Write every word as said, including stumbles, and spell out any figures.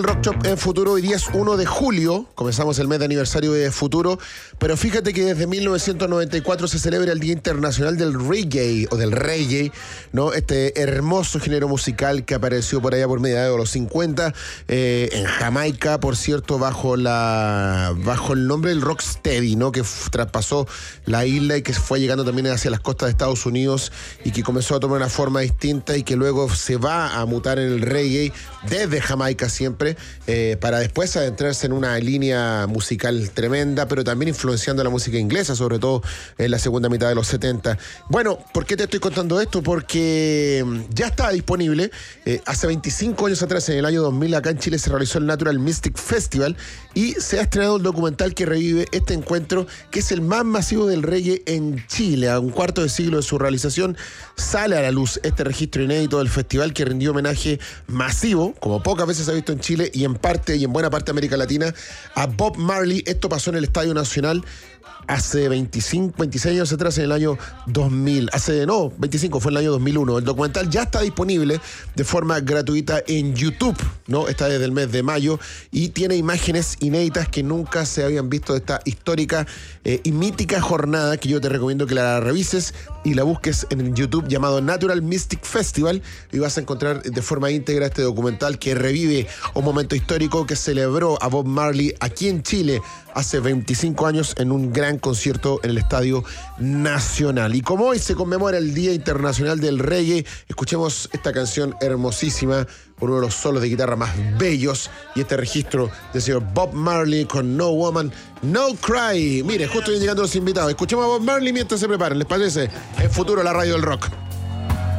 Rock Shop en Futuro. Hoy día es uno de julio, comenzamos el mes de aniversario de Futuro, pero fíjate que desde mil novecientos noventa y cuatro se celebra el Día Internacional del Reggae, o del Reggae, ¿no? Este hermoso género musical que apareció por allá por mediados de los cincuenta, eh, en Jamaica, por cierto, bajo la bajo el nombre del Rocksteady, ¿no? Que f- traspasó la isla y que fue llegando también hacia las costas de Estados Unidos y que comenzó a tomar una forma distinta y que luego se va a mutar en el reggae desde Jamaica siempre, eh, para después adentrarse en una línea musical tremenda, pero también influenciando la música inglesa, sobre todo en la segunda mitad de los setenta. Bueno, ¿por qué te estoy contando esto? Porque ya estaba disponible, eh, hace veinticinco años atrás, en el año dos mil, acá en Chile se realizó el Natural Mystic Festival y se ha estrenado el documental que revive este encuentro, que es el más masivo del reggae en Chile. A un cuarto de siglo de su realización sale a la luz este registro inédito del festival que rindió homenaje masivo, como pocas veces se ha visto en Chile y en parte y en buena parte de América Latina, a Bob Marley. Esto pasó en el Estadio Nacional hace veinticinco, veintiséis años atrás, en el año dos mil. Hace, no, veinticinco, fue en el año dos mil uno. El documental ya está disponible de forma gratuita en YouTube, ¿no? Está desde el mes de mayo y tiene imágenes inéditas que nunca se habían visto de esta histórica eh, y mítica jornada, que yo te recomiendo que la revises y la busques en YouTube, llamado Natural Mystic Festival, y vas a encontrar de forma íntegra este documental que revive un momento histórico que celebró a Bob Marley aquí en Chile hace veinticinco años en un gran concierto en el Estadio Nacional. Y como hoy se conmemora el Día Internacional del Reggae, escuchemos esta canción hermosísima por uno de los solos de guitarra más bellos y este registro del señor Bob Marley con No Woman, No Cry. Mire, justo vienen llegando los invitados. Escuchemos a Bob Marley mientras se preparan, ¿les parece? En Futuro, la radio del rock.